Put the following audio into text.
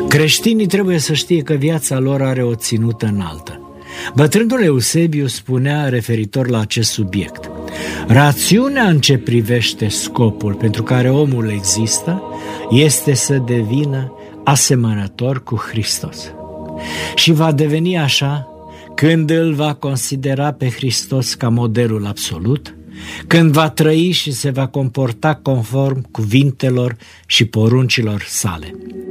Creștinii trebuie să știe că viața lor are o ținută înaltă. Bătrânul Eusebiu spunea referitor la acest subiect: rațiunea în ce privește scopul pentru care omul există este să devină asemănător cu Hristos. Și va deveni așa când îl va considera pe Hristos ca modelul absolut, când va trăi și se va comporta conform cuvintelor și poruncilor sale.